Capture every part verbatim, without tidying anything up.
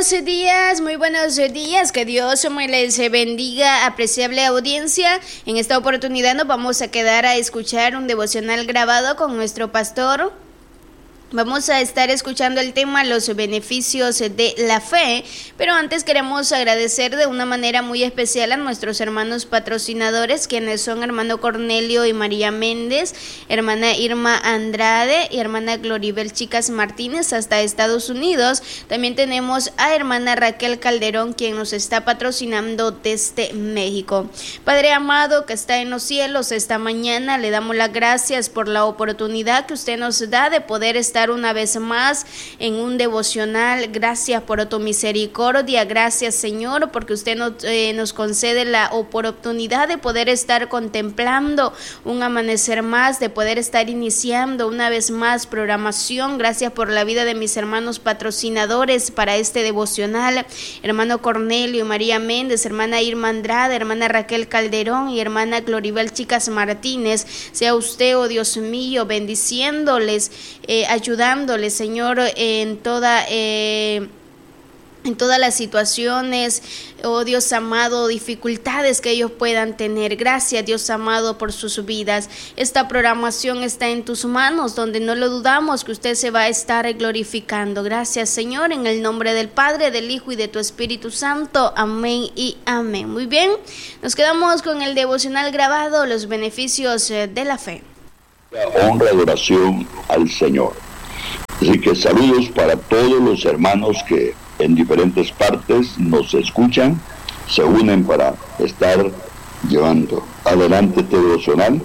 buenos días, muy buenos días, que Dios me les bendiga, apreciable audiencia. En esta oportunidad nos vamos a quedar a escuchar un devocional grabado con nuestro pastor. Vamos a estar escuchando el tema los beneficios de la fe, pero antes queremos agradecer de una manera muy especial a nuestros hermanos patrocinadores, quienes son hermano Cornelio y María Méndez, hermana Irma Andrade y hermana Gloribel Chicas Martínez hasta Estados Unidos. También tenemos a hermana Raquel Calderón, quien nos está patrocinando desde México. Padre amado que está en los cielos, esta mañana le damos las gracias por la oportunidad que usted nos da de poder estar una vez más en un devocional. Gracias por tu misericordia, gracias Señor porque usted nos, eh, nos concede la oportunidad de poder estar contemplando un amanecer más, de poder estar iniciando una vez más programación. Gracias por la vida de mis hermanos patrocinadores para este devocional, hermano Cornelio, María Méndez, hermana Irma Andrade, hermana Raquel Calderón y hermana Gloribel Chicas Martínez. Sea usted, oh Dios mío, bendiciéndoles, eh, ayudándoles, Señor, en toda eh, en todas las situaciones, oh Dios amado, dificultades que ellos puedan tener. Gracias, Dios amado, por sus vidas. Esta programación está en tus manos, donde no lo dudamos que usted se va a estar glorificando. Gracias, Señor, en el nombre del Padre, del Hijo y de tu Espíritu Santo. Amén y amén. Muy bien, nos quedamos con el devocional grabado, los beneficios de la fe. Honra y adoración al Señor. Así que saludos para todos los hermanos que en diferentes partes nos escuchan, se unen para estar llevando adelante este devocional.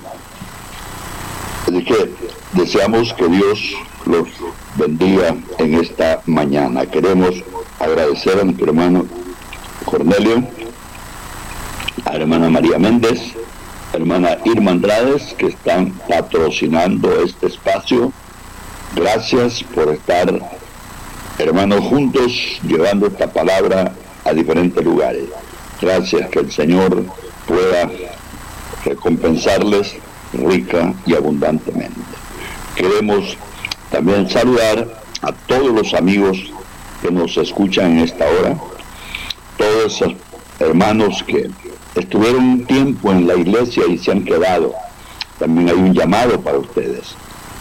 Así que deseamos que Dios los bendiga en esta mañana. Queremos agradecer a nuestro hermano Cornelio, a la hermana María Méndez, a la hermana Irma Andrade, que están patrocinando este espacio. Gracias por estar, hermanos, juntos llevando esta palabra a diferentes lugares. Gracias, que el Señor pueda recompensarles rica y abundantemente. Queremos también saludar a todos los amigos que nos escuchan en esta hora, todos esos hermanos que estuvieron un tiempo en la iglesia y se han quedado. También hay un llamado para ustedes.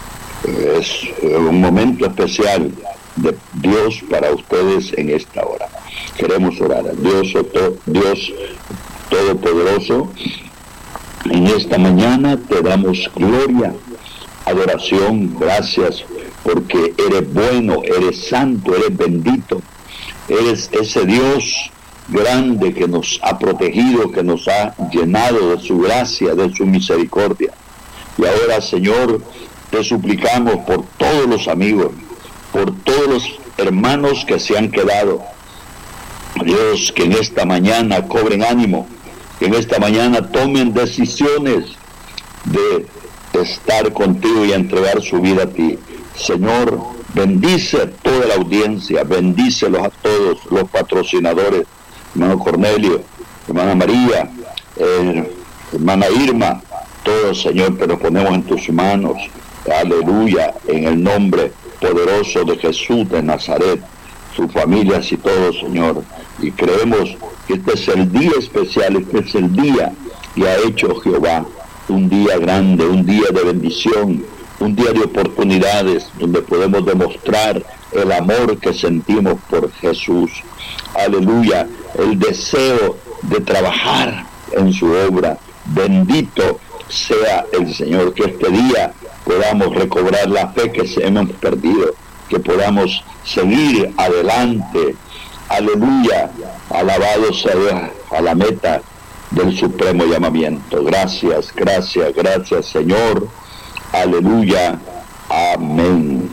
Es un momento especial de Dios para ustedes en esta hora. Queremos orar a Dios, Dios Todopoderoso. En esta mañana te damos gloria, adoración, gracias, porque eres bueno, eres santo, eres bendito, eres ese Dios grande que nos ha protegido, que nos ha llenado de su gracia, de su misericordia. Y ahora, Señor, te suplicamos por todos los amigos, por todos los hermanos que se han quedado. Dios, que en esta mañana cobren ánimo, que en esta mañana tomen decisiones de estar contigo y entregar su vida a ti. Señor, bendice a toda la audiencia, bendícelos a todos los patrocinadores, hermano Cornelio, hermana María, eh, hermana Irma, todos, Señor, te lo ponemos en tus manos. Aleluya, en el nombre poderoso de Jesús de Nazaret, sus familias y todos, Señor. Y creemos que este es el día especial, este es el día que ha hecho Jehová, un día grande, un día de bendición, un día de oportunidades, donde podemos demostrar el amor que sentimos por Jesús. Aleluya, el deseo de trabajar en su obra. Bendito sea el Señor, que este día podamos recobrar la fe que se hemos perdido, que podamos seguir adelante. Aleluya, alabado sea a la meta del supremo llamamiento. Gracias, gracias, gracias, Señor. Aleluya, amén.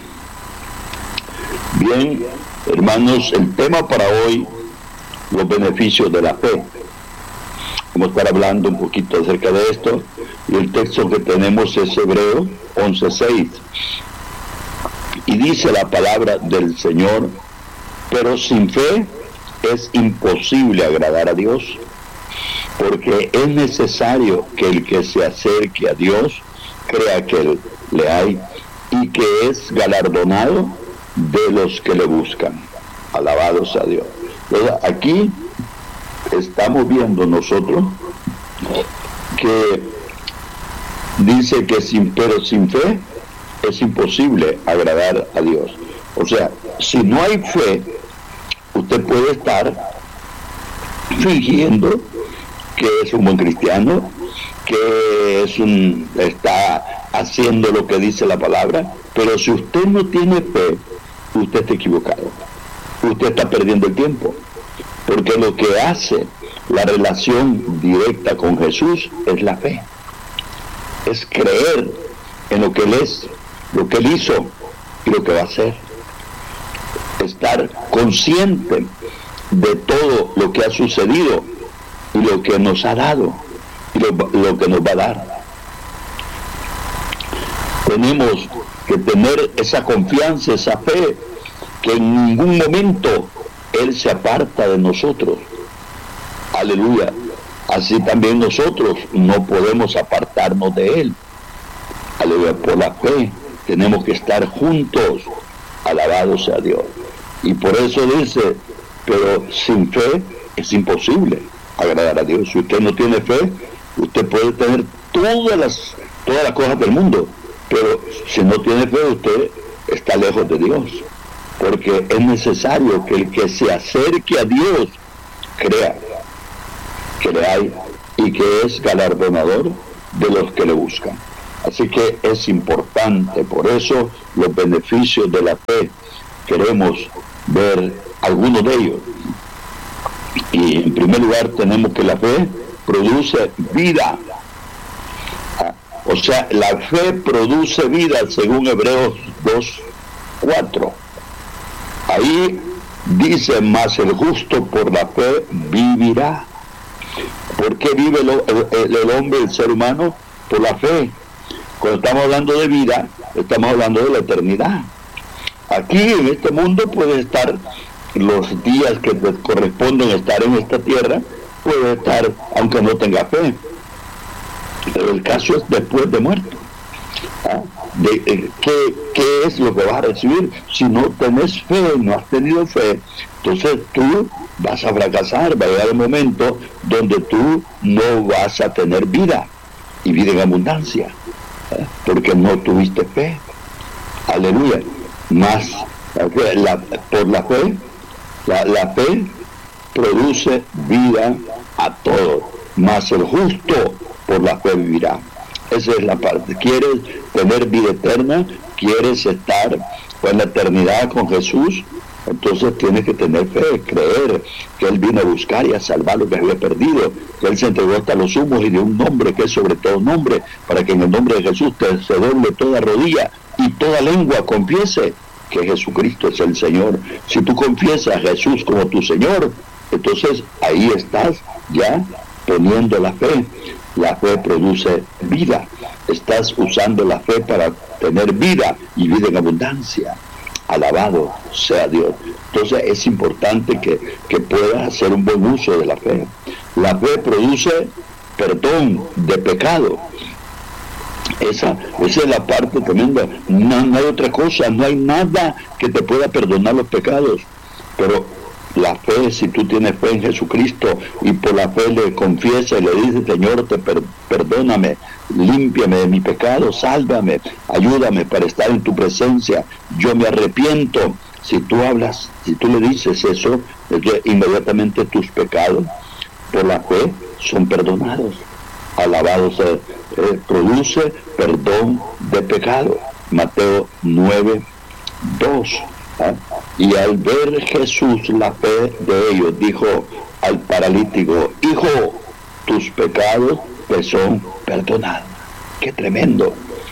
Bien, hermanos, el tema para hoy, los beneficios de la fe. Vamos a estar hablando un poquito acerca de esto, y el texto que tenemos es Hebreos once seis, y dice la palabra del Señor: pero sin fe es imposible agradar a Dios, porque es necesario que el que se acerque a Dios crea que Él le hay y que es galardonado de los que le buscan. Alabado sea Dios. Entonces, aquí estamos viendo nosotros que dice que sin, pero sin fe es imposible agradar a Dios. O sea, si no hay fe, usted puede estar fingiendo que es un buen cristiano, que es un está haciendo lo que dice la palabra, pero si usted no tiene fe, usted está equivocado. Usted está perdiendo el tiempo, porque lo que hace la relación directa con Jesús es la fe, es creer en lo que Él es, lo que Él hizo y lo que va a hacer, estar consciente de todo lo que ha sucedido y lo que nos ha dado y lo, lo que nos va a dar. Tenemos que tener esa confianza, esa fe, que en ningún momento Él se aparta de nosotros. Aleluya. Así también nosotros no podemos apartarnos de Él. Aleluya. Por la fe tenemos que estar juntos. Alabado sea Dios. Y por eso dice, pero sin fe es imposible agradar a Dios. Si usted no tiene fe, usted puede tener todas las, todas las cosas del mundo, pero si no tiene fe, usted está lejos de Dios. Porque es necesario que el que se acerque a Dios crea que le hay y que es galardonador de los que le buscan. Así que es importante, por eso los beneficios de la fe queremos ver algunos de ellos. Y en primer lugar tenemos que la fe produce vida. O sea, la fe produce vida según Hebreos dos cuatro. Ahí dice, más el justo por la fe vivirá. ¿Por qué vive el, el, el hombre, el ser humano? Por la fe. Cuando estamos hablando de vida, estamos hablando de la eternidad. Aquí en este mundo puede estar los días que te corresponden estar en esta tierra, puede estar aunque no tenga fe. Pero el caso es después de muerto. ¿Ah? De, eh, ¿qué, ¿Qué es lo que vas a recibir? Si no tenés fe, no has tenido fe, entonces tú vas a fracasar, va a llegar el momento donde tú no vas a tener vida, y vida en abundancia, ¿eh? Porque no tuviste fe. Aleluya. Más la, por la fe, la, la fe produce vida a todos, más el justo por la fe vivirá. Esa es la parte. ¿Quieres tener vida eterna? ¿Quieres estar en la eternidad con Jesús? Entonces tienes que tener fe, creer que Él vino a buscar y a salvar lo que había perdido, que Él se entregó hasta los humos y dio un nombre que es sobre todo nombre, para que en el nombre de Jesús te, se doble toda rodilla y toda lengua confiese que Jesucristo es el Señor. Si tú confiesas a Jesús como tu Señor, entonces ahí estás ya poniendo la fe. La fe produce vida. Estás usando la fe para tener vida y vida en abundancia. Alabado sea Dios. Entonces es importante que, que puedas hacer un buen uso de la fe. La fe produce perdón de pecado. Esa, esa es la parte tremenda. No, no hay otra cosa, no hay nada que te pueda perdonar los pecados. Pero la fe, si tú tienes fe en Jesucristo y por la fe le confiesa y le dice, Señor, te per perdóname, límpiame de mi pecado, sálvame, ayúdame para estar en tu presencia, yo me arrepiento. Si tú hablas, si tú le dices eso, entonces inmediatamente tus pecados por la fe son perdonados. Alabado sea, eh, produce perdón de pecado. Mateo nueve dos. ¿Ah? Y al ver Jesús la fe de ellos, dijo al paralítico, hijo, tus pecados te son perdonados. ¡Qué tremendo!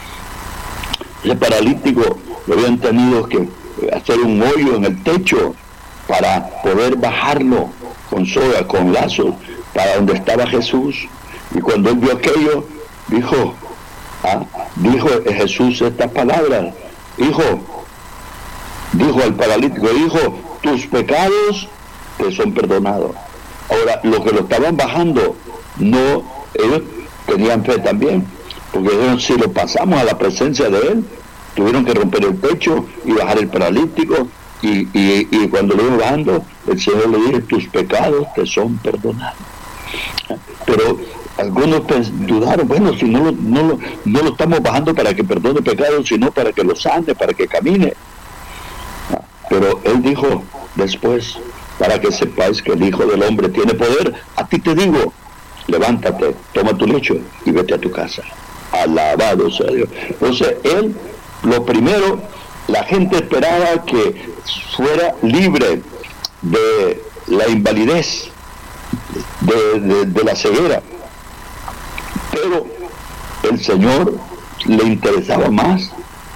Ese paralítico lo habían tenido que hacer un hoyo en el techo para poder bajarlo con soga, con lazos, para donde estaba Jesús. Y cuando él vio aquello, dijo, ¿ah? dijo Jesús estas palabras, hijo, dijo al paralítico, hijo, tus pecados te son perdonados. Ahora, los que lo estaban bajando, no, ellos tenían fe también, porque ellos, si lo pasamos a la presencia de él, tuvieron que romper el pecho y bajar el paralítico, Y, y, y cuando lo iba bajando, el Señor le dijo, tus pecados te son perdonados. Pero algunos dudaron, bueno, si no lo, no, lo, no lo estamos bajando para que perdone pecados, sino para que lo sane, para que camine. Pero Él dijo después, para que sepáis que el Hijo del Hombre tiene poder, a ti te digo, levántate, toma tu lecho y vete a tu casa. Alabado sea Dios. Entonces, Él, lo primero, la gente esperaba que fuera libre de la invalidez, de, de, de la ceguera. Pero el Señor le interesaba más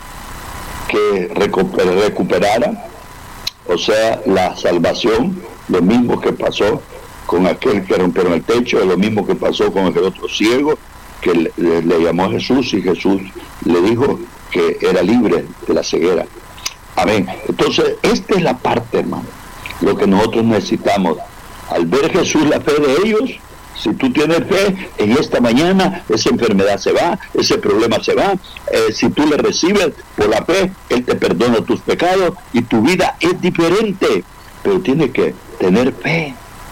que recuperara, o sea, la salvación, lo mismo que pasó con aquel que rompieron el techo, lo mismo que pasó con aquel otro ciego que le, le, le llamó a Jesús y Jesús le dijo que era libre de la ceguera. Amén. Entonces, esta es la parte, hermano, lo que nosotros necesitamos. Al ver Jesús la fe de ellos, si tú tienes fe, en esta mañana esa enfermedad se va, ese problema se va. Eh, si tú le recibes por la fe, Él te perdona tus pecados y tu vida es diferente. Pero tienes que tener fe,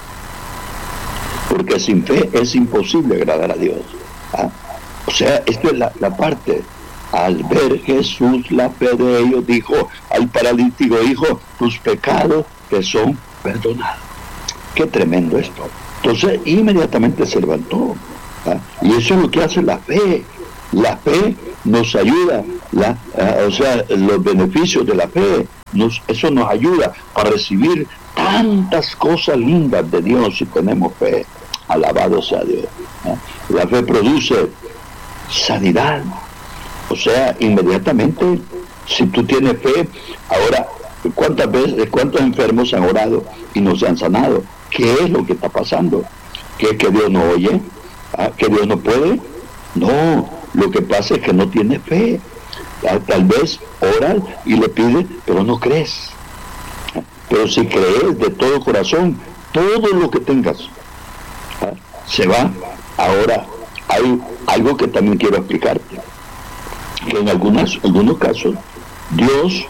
porque sin fe es imposible agradar a Dios. ¿Ah? O sea, esta es la, la parte. Al ver Jesús la fe de ellos, dijo al paralítico, hijo, tus pecados te son perdonados. Qué tremendo esto. Entonces inmediatamente se levantó. ¿Ah? Y eso es lo que hace la fe. La fe nos ayuda, la, uh, o sea, los beneficios de la fe, nos, eso nos ayuda a recibir tantas cosas lindas de Dios si tenemos fe. Alabado sea Dios. ¿Ah? La fe produce sanidad. O sea, inmediatamente, si tú tienes fe, ahora, ¿cuántas veces, cuántos enfermos han orado y no se han sanado? ¿Qué es lo que está pasando? ¿Que es que Dios no oye? ¿Ah? ¿Que Dios no puede? No, lo que pasa es que no tienes fe. ¿Ah? Tal vez oras y le pides, pero no crees. ¿Ah? Pero si crees de todo corazón, todo lo que tengas, ¿ah? se va. Ahora, hay algo que también quiero explicarte. Que en algunas, algunos casos, Dios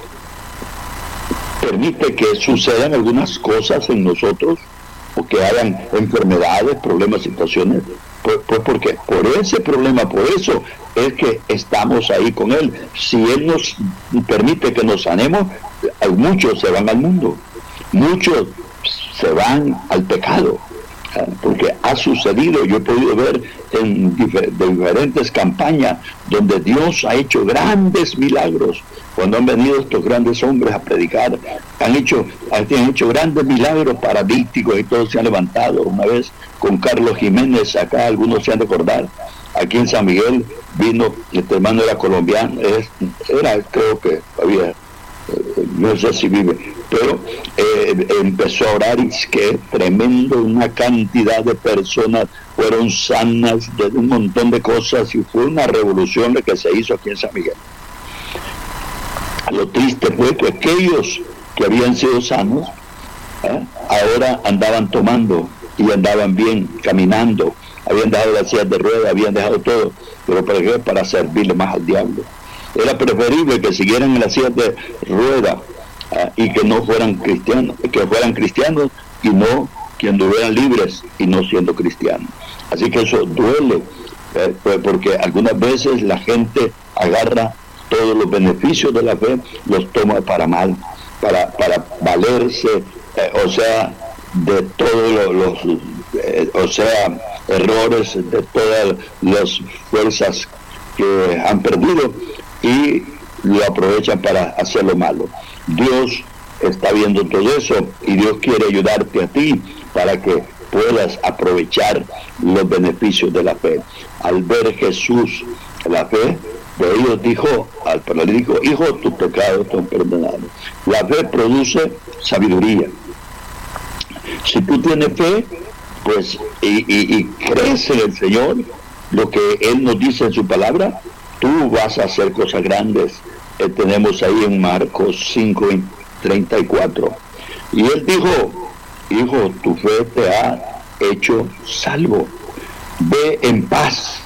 permite que sucedan algunas cosas en nosotros, o que hayan enfermedades, problemas, situaciones, pues, pues porque por ese problema, por eso es que estamos ahí con Él. Si Él nos permite que nos sanemos, muchos se van al mundo, muchos se van al pecado, porque ha sucedido. Yo he podido ver en difer- diferentes campañas donde Dios ha hecho grandes milagros. Cuando han venido estos grandes hombres a predicar, han hecho, han hecho grandes milagros, paralíticos y todos se han levantado. Una vez con Carlos Jiménez, acá algunos se han de acordar, aquí en San Miguel vino, este hermano era colombiano, es, era creo que había, no sé si vive, pero eh, empezó a orar y es que tremendo, una cantidad de personas fueron sanas de un montón de cosas y fue una revolución la que se hizo aquí en San Miguel. Lo triste fue que aquellos que habían sido sanos, ¿eh? ahora andaban tomando y andaban bien, caminando, habían dejado las sillas de ruedas, habían dejado todo, pero ¿para qué? Para servirle más al diablo. Era preferible que siguieran en las sillas de ruedas ¿eh? y que no fueran cristianos, que fueran cristianos y no que anduvieran libres y no siendo cristianos. Así que eso duele, ¿eh? pues porque algunas veces la gente agarra todos los beneficios de la fe, los toma para mal, para, para valerse, eh, o sea, de todos los, los eh, o sea, errores, de todas las fuerzas que han perdido y lo aprovechan para hacer lo malo. Dios está viendo todo eso y Dios quiere ayudarte a ti para que puedas aprovechar los beneficios de la fe. Al ver Jesús la fe de ellos, dijo al paralítico, hijo, tus pecados son perdonados. La fe produce sabiduría. Si tú tienes fe, pues, y, y, y crees en el Señor, lo que Él nos dice en su palabra, tú vas a hacer cosas grandes. Eh, tenemos ahí en Marcos cinco, treinta y cuatro. Y Él dijo, hijo, tu fe te ha hecho salvo. Ve en paz.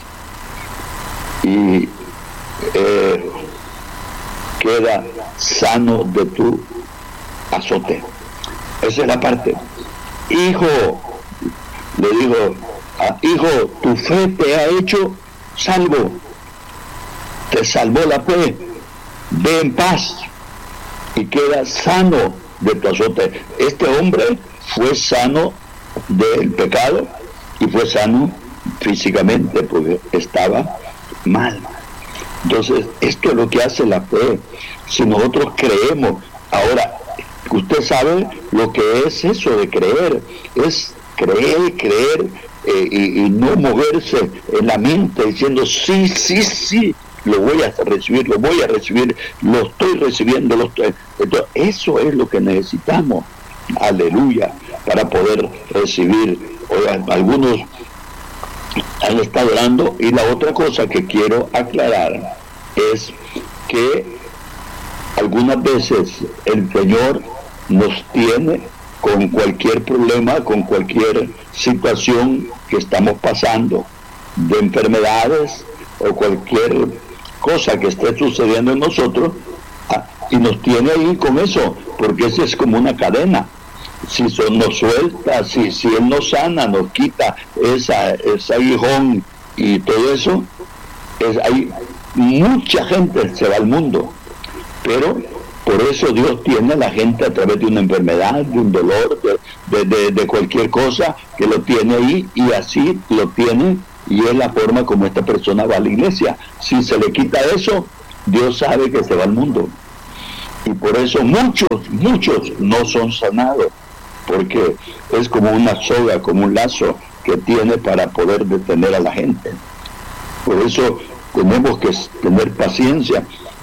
Y Eh, queda sano de tu azote. Esa es la parte. Hijo, le dijo, hijo, tu fe te ha hecho salvo, te salvó la fe, ve en paz y queda sano de tu azote. Este hombre fue sano del pecado y fue sano físicamente porque estaba mal. Entonces, esto es lo que hace la fe. Si nosotros creemos, ahora, usted sabe lo que es eso de creer, es creer, creer eh, y, y no moverse en la mente diciendo sí, sí, sí, lo voy a recibir, lo voy a recibir, lo estoy recibiendo, lo estoy... Entonces, eso es lo que necesitamos, aleluya, para poder recibir. Oigan, algunos han estado orando, y la otra cosa que quiero aclarar es que algunas veces el Señor nos tiene con cualquier problema, con cualquier situación que estamos pasando, de enfermedades o cualquier cosa que esté sucediendo en nosotros, y nos tiene ahí con eso, porque eso es como una cadena. Si son, nos suelta, si, si Él nos sana, nos quita esa, ese aguijón y todo eso, es, hay mucha gente se va al mundo, pero por eso Dios tiene a la gente a través de una enfermedad, de un dolor, de, de, de, de cualquier cosa, que lo tiene ahí, y así lo tiene, y es la forma como esta persona va a la iglesia. Si se le quita eso, Dios sabe que se va al mundo, y por eso muchos, muchos no son sanados, porque es como una soga, como un lazo que tiene para poder detener a la gente. Por eso tenemos que tener paciencia,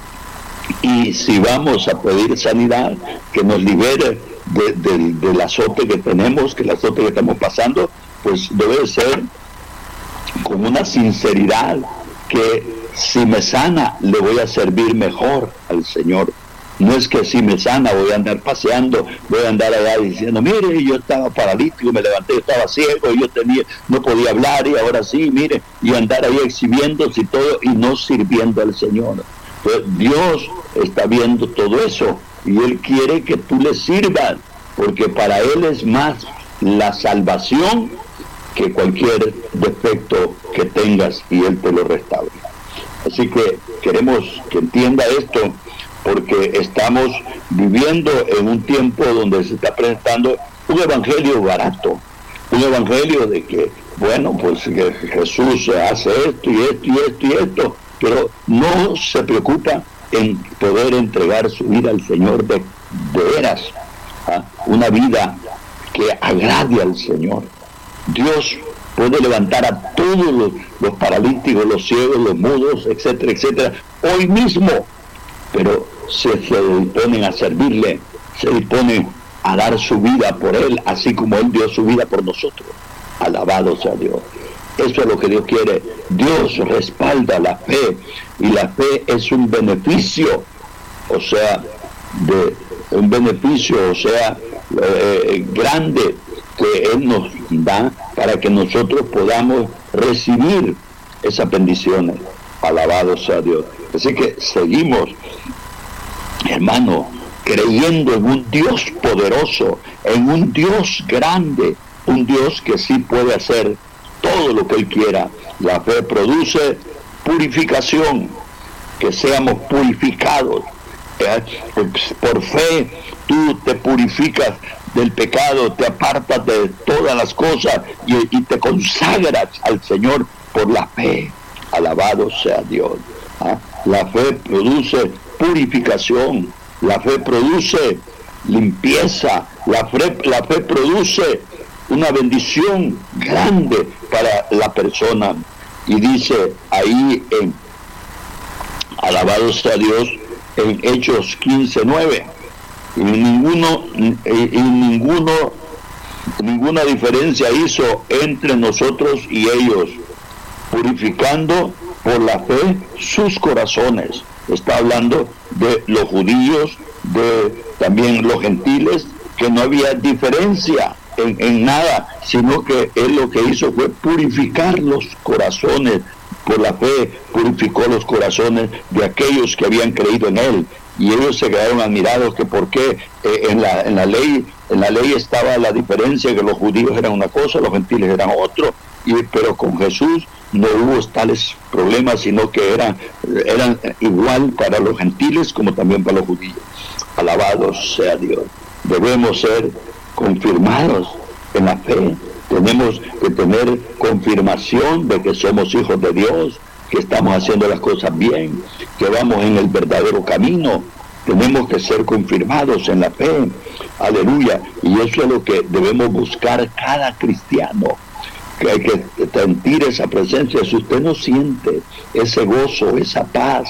y si vamos a pedir sanidad, que nos libere de, de, del azote que tenemos, que el azote que estamos pasando, pues debe ser con una sinceridad, que si me sana, le voy a servir mejor al Señor. No es que si me sana voy a andar paseando, voy a andar allá diciendo, mire, yo estaba paralítico, me levanté, yo estaba ciego, yo tenía, no podía hablar, y ahora sí, mire, y andar ahí exhibiéndose y todo, y no sirviendo al Señor. Pues Dios está viendo todo eso, y Él quiere que tú le sirvas, porque para Él es más la salvación que cualquier defecto que tengas, y Él te lo restaura. Así que queremos que entienda esto, porque estamos viviendo en un tiempo donde se está presentando un evangelio barato, un evangelio de que, bueno, pues que Jesús hace esto y esto y esto y esto, pero no se preocupa en poder entregar su vida al Señor de, de veras, ¿ah? Una vida que agrade al Señor. Dios puede levantar a todos los, los paralíticos, los ciegos, los mudos, etcétera, etcétera, hoy mismo, pero se, se disponen a servirle, se disponen a dar su vida por Él, así como Él dio su vida por nosotros. Alabado sea Dios. Eso es lo que Dios quiere. Dios respalda la fe, y la fe es un beneficio, o sea, de un beneficio, o sea, eh, grande, que Él nos da para que nosotros podamos recibir esas bendiciones. Alabado sea Dios. Así que seguimos, hermano, creyendo en un Dios poderoso, en un Dios grande, un Dios que sí puede hacer todo lo que Él quiera. La fe produce purificación, que seamos purificados. ¿Eh? Por fe tú te purificas del pecado, te apartas de todas las cosas y, y te consagras al Señor por la fe. Alabado sea Dios. ¿Ah? La fe produce purificación, la fe produce limpieza, la fe, la fe produce una bendición grande para la persona. Y dice ahí en, alabado sea Dios, en Hechos quince nueve, y ninguno, y ninguno, ninguna diferencia hizo entre nosotros y ellos, purificando por la fe sus corazones. Está hablando de los judíos, de también los gentiles, que no había diferencia en, en nada, sino que Él lo que hizo fue purificar los corazones. Por la fe purificó los corazones de aquellos que habían creído en Él, y ellos se quedaron admirados que por qué eh, en la en la ley en la ley estaba la diferencia, que los judíos eran una cosa, los gentiles eran otro, y pero con Jesús no hubo tales problemas, sino que eran eran igual para los gentiles como también para los judíos. Alabado sea Dios. Debemos ser confirmados en la fe. Tenemos que tener confirmación de que somos hijos de Dios, que estamos haciendo las cosas bien, que vamos en el verdadero camino. Tenemos que ser confirmados en la fe. Aleluya. Y eso es lo que debemos buscar cada cristiano, que hay que sentir esa presencia. Si usted no siente ese gozo, esa paz,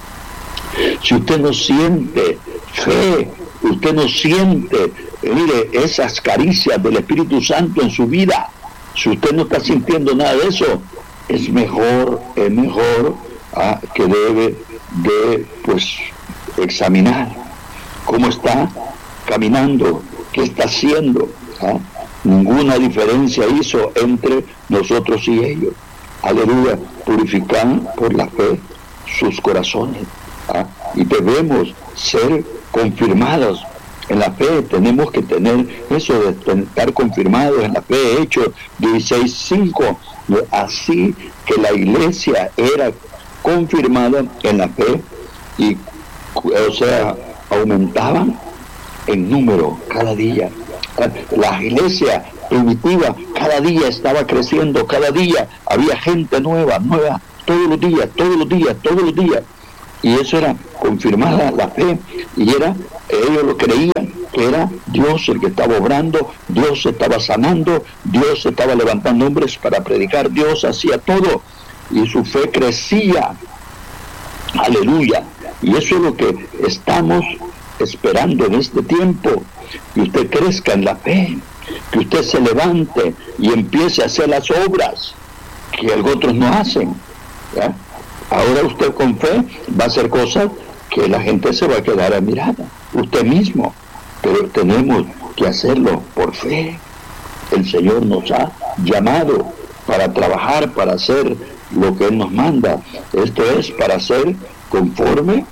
si usted no siente fe, usted no siente, mire, esas caricias del Espíritu Santo en su vida, si usted no está sintiendo nada de eso, es mejor, es mejor ah, que debe de, pues, examinar cómo está caminando, qué está haciendo. ¿Ah? Ninguna diferencia hizo entre nosotros y ellos. Aleluya. Purifican por la fe sus corazones. ¿Ah? Y debemos ser confirmados en la fe. Tenemos que tener eso de estar confirmados en la fe. Hechos dieciséis cinco. Así que la iglesia era confirmada en la fe y, o sea, aumentaban en número cada día. La iglesia primitiva cada día estaba creciendo, cada día había gente nueva, nueva, todos los días, todos los días, todos los días. Y eso era confirmada la fe, y era, ellos lo creían, que era Dios el que estaba obrando, Dios estaba sanando, Dios estaba levantando hombres para predicar, Dios hacía todo, y su fe crecía. Aleluya. Y eso es lo que estamos esperando en este tiempo, que usted crezca en la fe, que usted se levante y empiece a hacer las obras que otros no hacen. ¿Ya? Ahora usted con fe va a hacer cosas que la gente se va a quedar admirada, usted mismo, pero tenemos que hacerlo por fe. El Señor nos ha llamado para trabajar, para hacer lo que Él nos manda. Esto es para ser conforme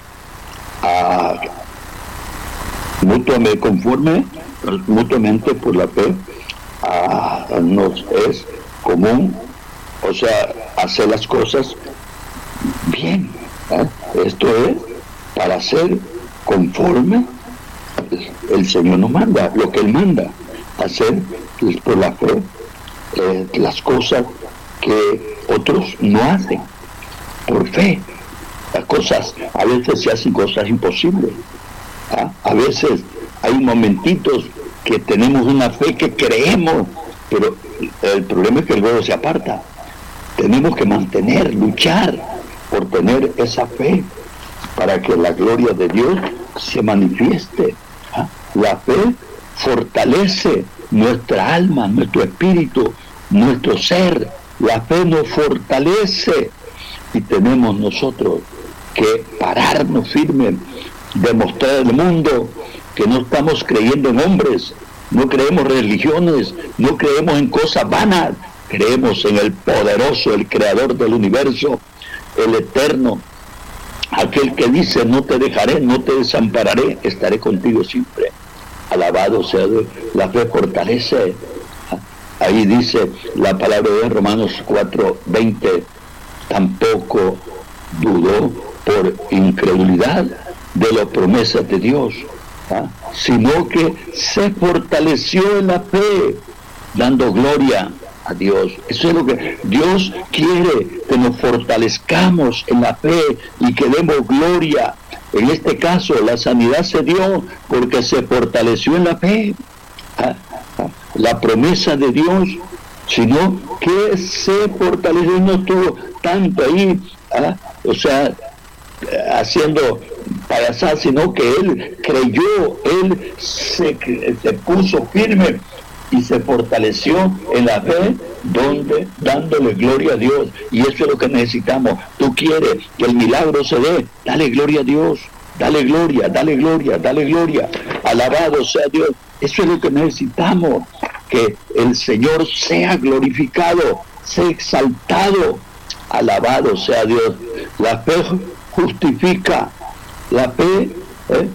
a mutuamente conforme mutuamente por la fe a, a nos es común, o sea, hacer las cosas bien. ¿eh? Esto es para ser conforme el Señor nos manda, lo que Él manda, hacer por la fe eh, las cosas que otros no hacen, por fe. Las cosas, a veces se hacen cosas imposibles. ¿Ah? A veces hay momentitos que tenemos una fe que creemos, pero el problema es que luego se aparta. Tenemos que mantener, luchar por tener esa fe para que la gloria de Dios se manifieste. ¿Ah? La fe fortalece nuestra alma, nuestro espíritu, nuestro ser. La fe nos fortalece y tenemos nosotros que pararnos firmes, demostrar al mundo que no estamos creyendo en hombres, no creemos religiones, no creemos en cosas vanas, creemos en el poderoso, el creador del universo, el eterno, aquel que dice: no te dejaré, no te desampararé, estaré contigo siempre. Alabado sea Dios. La fe fortalece. Ahí dice la palabra de Romanos cuatro veinte, tampoco dudó por incredulidad de las promesas de Dios, ¿ah? sino que se fortaleció en la fe, dando gloria a Dios. Eso es lo que Dios quiere, que nos fortalezcamos en la fe y que demos gloria. En este caso, la sanidad se dio porque se fortaleció en la fe. ¿Ah? ¿Ah? La promesa de Dios, sino que se fortaleció y no estuvo tanto ahí, ¿ah? o sea, haciendo payasadas, sino que él creyó, él se, se puso firme y se fortaleció en la fe, donde dándole gloria a Dios. Y eso es lo que necesitamos. Tú quieres que el milagro se dé, dale gloria a Dios, dale gloria, dale gloria, dale gloria, alabado sea Dios. Eso es lo que necesitamos, que el Señor sea glorificado, sea exaltado, alabado sea Dios. La fe justifica, la fe ¿eh?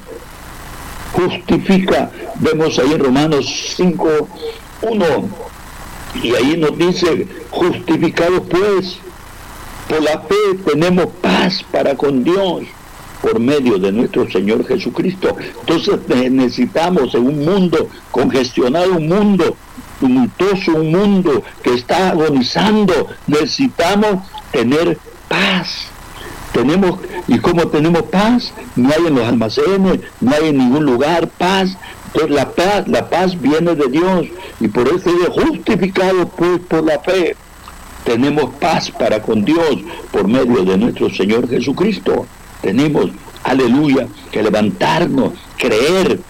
Justifica, vemos ahí en Romanos cinco, uno, y ahí nos dice, justificados pues, por la fe tenemos paz para con Dios, por medio de nuestro Señor Jesucristo. Entonces necesitamos en un mundo congestionado, un mundo tumultuoso, un mundo que está agonizando, necesitamos tener paz. Tenemos, ¿y cómo tenemos paz? No hay en los almacenes, no hay en ningún lugar paz. Entonces la paz, la paz viene de Dios, y por eso es justificado pues por la fe. Tenemos paz para con Dios por medio de nuestro Señor Jesucristo. Tenemos, aleluya, que levantarnos, creer,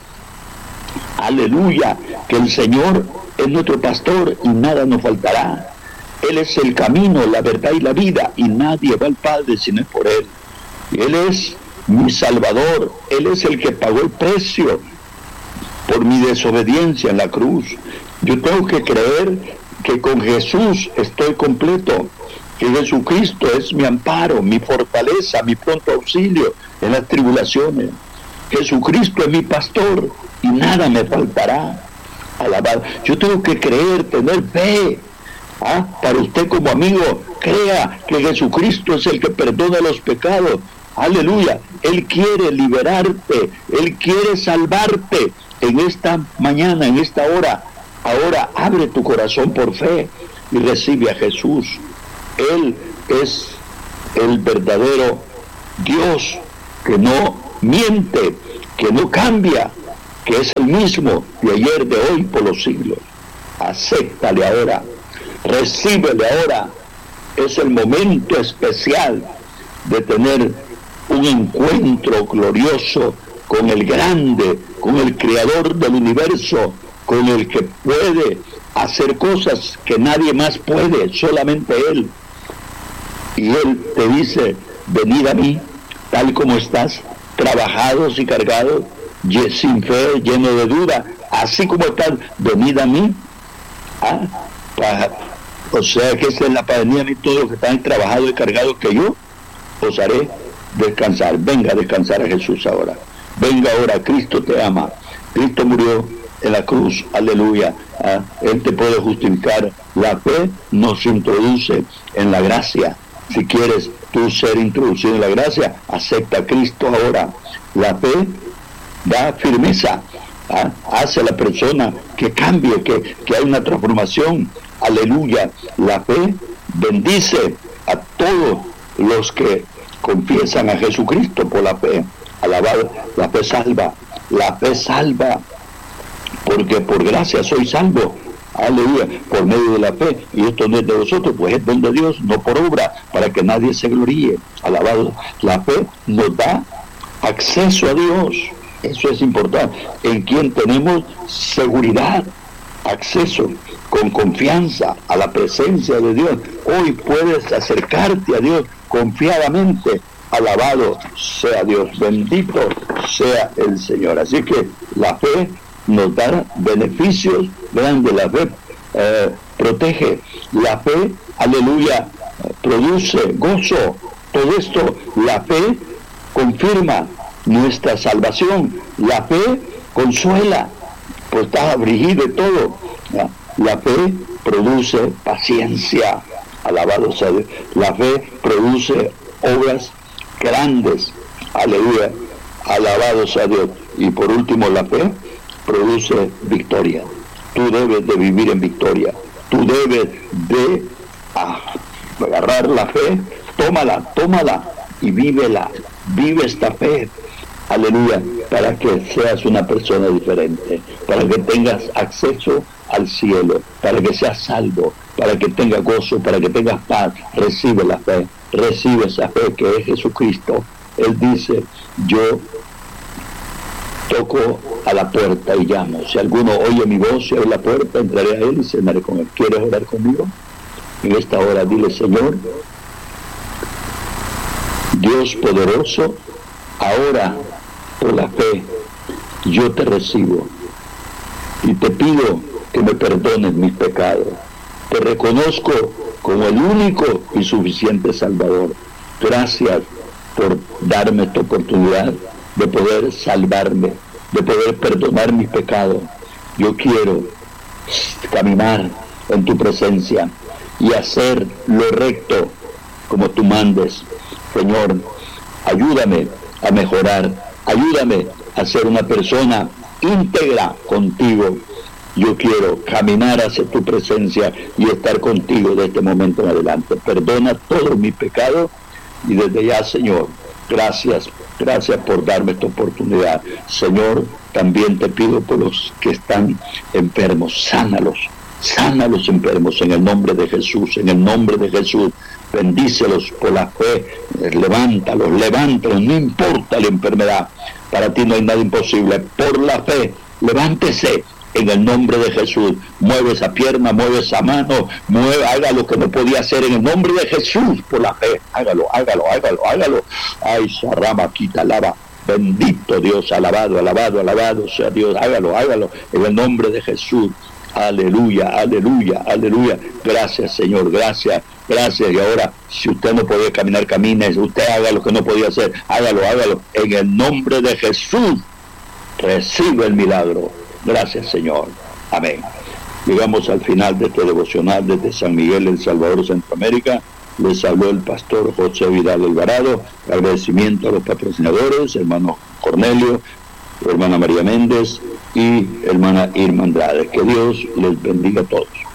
aleluya, que el Señor es nuestro pastor y nada nos faltará. Él es el camino, la verdad y la vida, y nadie va al Padre si no es por Él. Y Él es mi Salvador, Él es el que pagó el precio por mi desobediencia en la cruz. Yo tengo que creer que con Jesús estoy completo, que Jesucristo es mi amparo, mi fortaleza, mi pronto auxilio en las tribulaciones. Jesucristo es mi pastor y nada me faltará. Alabado. Yo tengo que creer, tener fe. ¿Ah? Para usted como amigo, crea que Jesucristo es el que perdona los pecados. Aleluya. Él quiere liberarte, Él quiere salvarte en esta mañana, en esta hora. Ahora abre tu corazón por fe y recibe a Jesús. Él es el verdadero Dios que no miente, que no cambia, que es el mismo de ayer, de hoy, por los siglos. Acéptale ahora. Recíbele ahora. Es el momento especial de tener un encuentro glorioso con el grande, con el creador del universo, con el que puede hacer cosas que nadie más puede, solamente Él. Y Él te dice, venid a mí, tal como estás, trabajados y cargados, sin fe, lleno de duda, así como estás, venid a mí. ¿Ah? Para, o sea que esa es la venid a mí todos los que están trabajados y cargados, que yo os haré descansar. Venga a descansar a Jesús ahora. Venga ahora, Cristo te ama. Cristo murió en la cruz, aleluya. ¿Ah? Él te puede justificar. La fe nos introduce en la gracia. Si quieres tú ser introducido en la gracia, acepta a Cristo ahora. La fe da firmeza, ¿ah? Hace a la persona que cambie, que, que hay una transformación. Aleluya. La fe bendice a todos los que confiesan a Jesucristo por la fe. Alabado. La fe salva. La fe salva. Porque por gracia soy salvo. Aleluya. Por medio de la fe. Y esto no es de vosotros, pues es don de Dios, no por obra, para que nadie se gloríe. Alabado. La fe nos da acceso a Dios. Eso es importante. En quien tenemos seguridad, acceso con confianza a la presencia de Dios. Hoy puedes acercarte a Dios confiadamente. Alabado sea Dios, bendito sea el Señor. Así que la fe nos da beneficios grandes. La fe eh, protege, la fe, aleluya, produce gozo. Todo esto, la fe confirma nuestra salvación. La fe consuela, pues está afligido de todo. ¿Ya? La fe produce paciencia. Alabado sea Dios. La fe produce obras grandes. Aleluya. Alabado sea Dios. Y por último, la fe produce victoria. Tú debes de vivir en victoria. Tú debes de ah, agarrar la fe. Tómala, tómala y vívela. Vive esta fe. Aleluya. Para que seas una persona diferente. Para que tengas acceso al cielo. Para que seas salvo. Para que tengas gozo. Para que tengas paz. Recibe la fe. Recibe esa fe que es Jesucristo. Él dice, yo toco a la puerta y llamo. Si alguno oye mi voz y abre la puerta, entraré a él y cenaré con él. ¿Quieres orar conmigo? En esta hora dile, Señor, Dios poderoso, ahora por la fe yo te recibo y te pido que me perdones mis pecados. Te reconozco como el único y suficiente Salvador. Gracias por darme esta oportunidad de poder salvarme, de poder perdonar mis pecados. Yo quiero caminar en tu presencia y hacer lo recto como tú mandes. Señor, ayúdame a mejorar, ayúdame a ser una persona íntegra contigo. Yo quiero caminar hacia tu presencia y estar contigo de este momento en adelante. Perdona todos mis pecados y desde ya, Señor, gracias, gracias por darme esta oportunidad. Señor, también te pido por los que están enfermos, sánalos, sana a los enfermos en el nombre de Jesús, en el nombre de Jesús. Bendícelos por la fe, levántalos, levántalos, no importa la enfermedad, para ti no hay nada imposible. Por la fe, levántese en el nombre de Jesús. Mueve esa pierna, mueve esa mano, mueve, haga lo que no podía hacer en el nombre de Jesús, por la fe. Hágalo, hágalo, hágalo, hágalo. Ay, Sarama, quita, lava. Bendito Dios, alabado, alabado, alabado sea Dios. Hágalo, hágalo en el nombre de Jesús. Aleluya, aleluya, aleluya. Gracias, Señor, gracias, gracias. Y ahora, si usted no podía caminar, camine. Si usted haga lo que no podía hacer, hágalo, hágalo. En el nombre de Jesús, recibe el milagro. Gracias, Señor. Amén. Llegamos al final de este devocional desde San Miguel, El Salvador, Centroamérica. Les habló el pastor José Vidal Alvarado. Agradecimiento a los patrocinadores, hermano Cornelio, hermana María Méndez y hermana Irma Andrade. Que Dios les bendiga a todos.